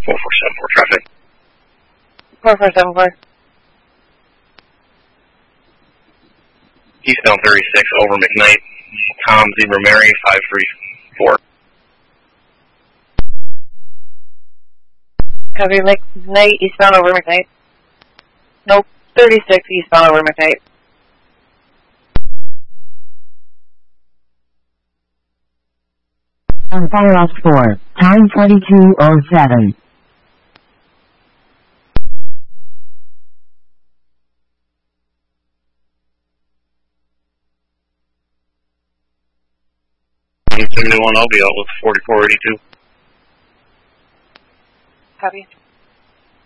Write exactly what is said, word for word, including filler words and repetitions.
four four seven four traffic. four four seven four. Eastbound thirty-six over McKnight. Tom Zebra Mary five three four. Copy McKnight, eastbound over McKnight. Nope, thirty-six eastbound over McKnight. On fire off four, time forty-two oh seven. seventy-one, I'll be out with forty-four eighty-two. Copy.